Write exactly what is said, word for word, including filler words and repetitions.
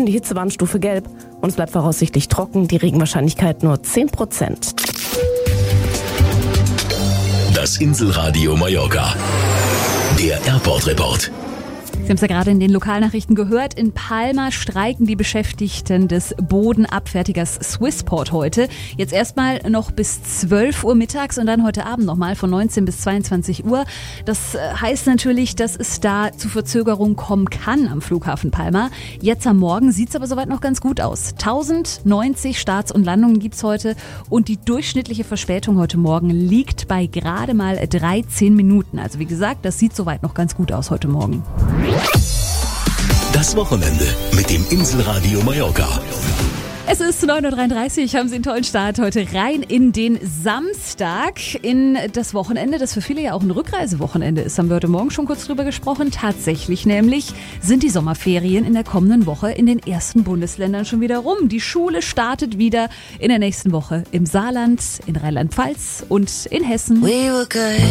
Minuten die Hitzewarnstufe gelb und es bleibt voraussichtlich trocken, die Regenwahrscheinlichkeit nur zehn Prozent. Das Inselradio Mallorca. Der Airport-Report. Sie haben es ja gerade in den Lokalnachrichten gehört. In Palma streiken die Beschäftigten des Bodenabfertigers Swissport heute. Jetzt erstmal noch bis zwölf Uhr mittags und dann heute Abend nochmal von neunzehn bis zweiundzwanzig Uhr. Das heißt natürlich, dass es da zu Verzögerungen kommen kann am Flughafen Palma. Jetzt am Morgen sieht es aber soweit noch ganz gut aus. tausendneunzig Starts und Landungen gibt es heute und die durchschnittliche Verspätung heute Morgen liegt bei gerade mal dreizehn Minuten. Also wie gesagt, das sieht soweit noch ganz gut aus heute Morgen. Das Wochenende mit dem Inselradio Mallorca. Es ist neun Uhr dreiunddreißig, haben Sie einen tollen Start heute rein in den Samstag, in das Wochenende, das für viele ja auch ein Rückreisewochenende ist. Haben wir heute Morgen schon kurz drüber gesprochen. Tatsächlich nämlich sind die Sommerferien in der kommenden Woche in den ersten Bundesländern schon wieder rum. Die Schule startet wieder in der nächsten Woche im Saarland, in Rheinland-Pfalz und in Hessen. We were good.